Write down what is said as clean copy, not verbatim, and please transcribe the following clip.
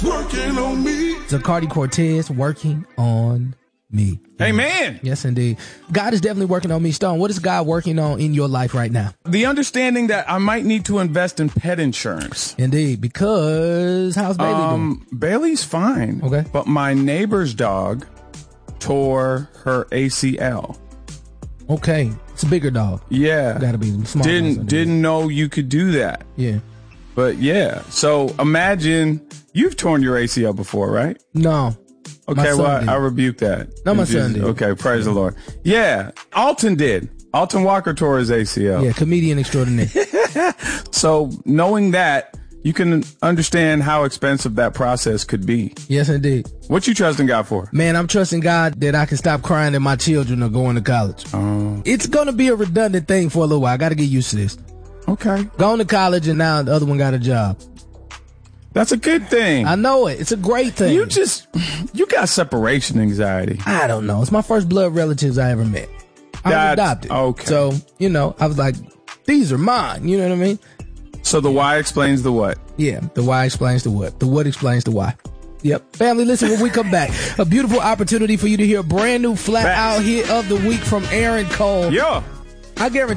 working on me. Zacardi Cortez, working on me. Amen. Yes, indeed. God is definitely working on me. Stone, what is God working on in your life right now? The understanding that I might need to invest in pet insurance. Indeed, because how's Bailey doing? Bailey's fine. Okay. But my neighbor's dog tore her ACL. Okay. It's a bigger dog. Yeah. Gotta be smart. Didn't know you could do that. Yeah. But yeah. So imagine you've torn your ACL before, right? No. Okay, well, I rebuke that. No, my son did. Okay, praise the Lord. Yeah, Alton did. Alton Walker tore his ACL. Yeah, comedian extraordinaire. So knowing that, you can understand how expensive that process could be. Yes, indeed. What you trusting God for? Man, I'm trusting God that I can stop crying that my children are going to college. It's going to be a redundant thing for a little while. I got to get used to this. Okay. Going to college and now the other one got a job. That's a good thing. I know it. It's a great thing. You got separation anxiety. I don't know. It's my first blood relatives I ever met. I was adopted. Okay. So, I was like, these are mine. You know what I mean? So the why explains the what. Yeah. The why explains the what. The what explains the why. Yep. Family, listen, when we come back, a beautiful opportunity for you to hear a brand new flat out hit of the week from Aaron Cole. Yeah. I guarantee